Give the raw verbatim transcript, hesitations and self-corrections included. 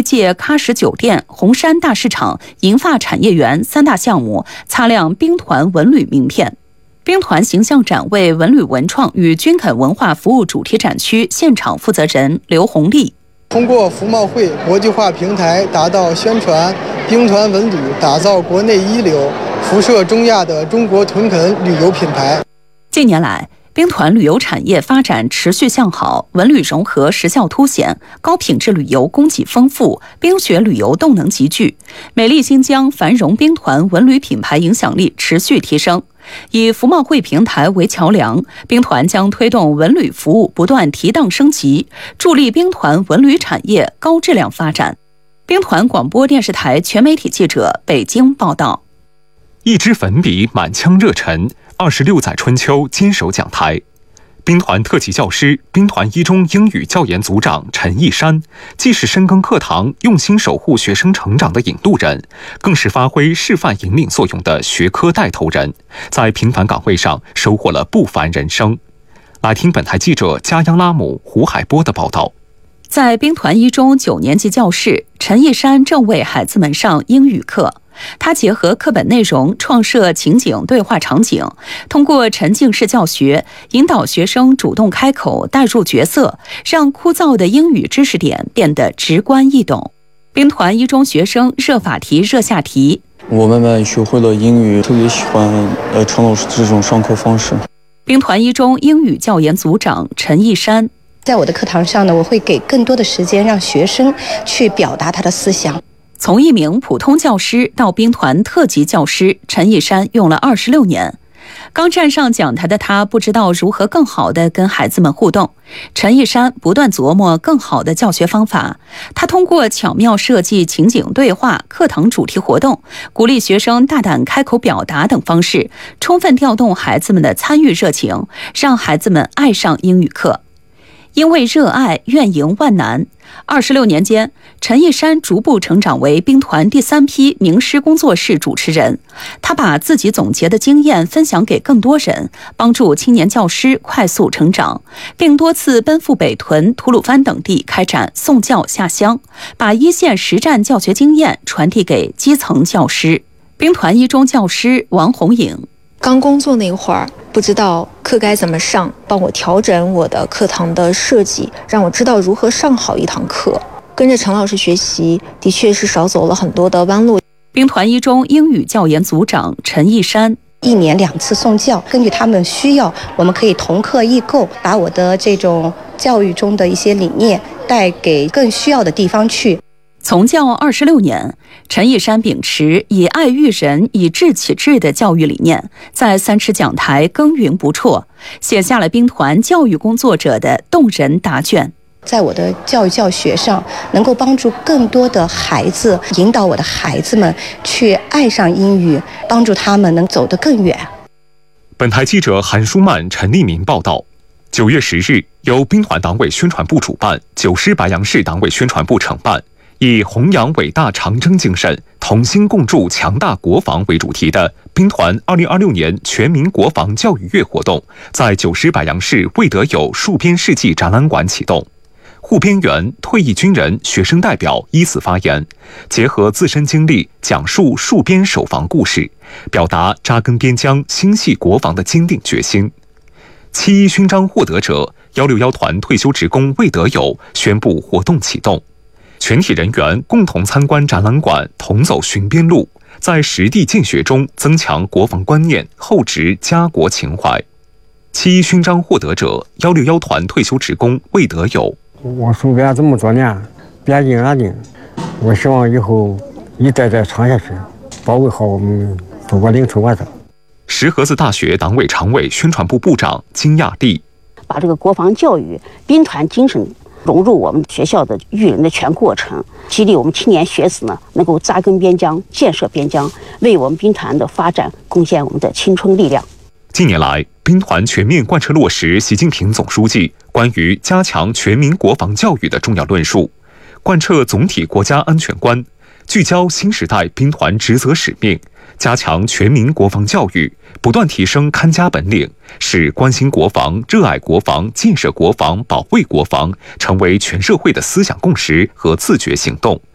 届喀什酒店、红山大市场、银发产业园三大项目擦亮兵团文旅名片。兵团形象展为文旅文创与军垦文化服务主题展区现场负责人刘红丽。 通过服贸会国际化平台，达到宣传兵团文旅，打造国内一流、辐射中亚的中国屯垦旅游品牌。 近年来，兵团旅游产业发展持续向好，文旅融合实效凸显，高品质旅游供给丰富，冰雪旅游动能集聚，美丽新疆繁荣兵团文旅品牌影响力持续提升。以服贸会平台为桥梁，兵团将推动文旅服务不断提档升级，助力兵团文旅产业高质量发展。兵团广播电视台全媒体记者北京报道。 一支粉笔满腔热忱，二十六载春秋坚守讲台。兵团特级教师、兵团一中英语教研组长陈义山，既是深耕课堂、用心守护学生成长的引路人，更是发挥示范引领作用的学科带头人，在平凡岗位上收获了不凡人生。来听本台记者加央拉姆、胡海波的报道。 在兵团一中九年级教室，陈义山正为孩子们上英语课。他结合课本内容，创设情景对话场景，通过沉浸式教学，引导学生主动开口，带入角色，让枯燥的英语知识点变得直观易懂。兵团一中学生热法题、热下题。 我慢慢学会了英语，特别喜欢呃陈老师这种上课方式。 兵团一中英语教研组长陈义山， 在我的课堂上呢，我会给更多的时间让学生去表达他的思想。 从一名普通教师到兵团特级教师，陈义山用了二十六年。刚站上讲台的他，不知道如何更好地跟孩子们互动。陈义山不断琢磨更好的教学方法。他通过巧妙设计情景对话、课堂主题活动，鼓励学生大胆开口表达等方式，充分调动孩子们的参与热情，让孩子们爱上英语课。因为热爱，愿迎万难。二十六年间，陈义山逐步成长为兵团第三批名师工作室主持人。他把自己总结的经验分享给更多人，帮助青年教师快速成长，并多次奔赴北屯、吐鲁番等地开展送教下乡，把一线实战教学经验传递给基层教师。兵团一中教师王红颖， 刚工作那会儿，不知道课该怎么上，帮我调整我的课堂的设计，让我知道如何上好一堂课。跟着陈老师学习，的确是少走了很多的弯路。 兵团一中英语教研组长陈义山， 一年两次送教，根据他们需要，我们可以同课异构，把我的这种教育中的一些理念带给更需要的地方去。 从教二十六年，陈义山秉持以爱育人、以智启智的教育理念，在三尺讲台耕耘不辍，写下了兵团教育工作者的动人答卷。 在我的教育教学上，能够帮助更多的孩子，引导我的孩子们去爱上英语，帮助他们能走得更远。 本台记者韩舒曼、陈立明报道。九月十日，由兵团党委宣传部主办，九师白杨市党委宣传部承办，以弘扬伟大长征精神，同心共筑强大国防为主题的兵团二零二六年全民国防教育月活动，在九师白杨市魏德友戍边事迹展览馆启动。护边员、退役军人、学生代表依次发言，结合自身经历，讲述戍边守防故事，表达扎根边疆、心系国防的坚定决心。七一勋章获得者一六一团退休职工魏德友宣布活动启动，全体人员共同参观展览馆，同走巡边路，在实地见学中增强国防观念，厚植家国情怀。七一勋章获得者一六一团退休职工魏德友， 我戍边这么多年，边境安定，我希望以后一代代传下去，保卫好我们祖国领土完整。 石河子大学党委常委、宣传部部长金亚丽， 把这个国防教育、兵团精神融入我们学校的育人的全过程，激励我们青年学子呢能够扎根边疆、建设边疆，为我们兵团的发展贡献我们的青春力量。 近年来，兵团全面贯彻落实习近平总书记关于加强全民国防教育的重要论述，贯彻总体国家安全观，聚焦新时代兵团职责使命，加强全民国防教育，不断提升看家本领，使关心国防、热爱国防、建设国防、保卫国防成为全社会的思想共识和自觉行动。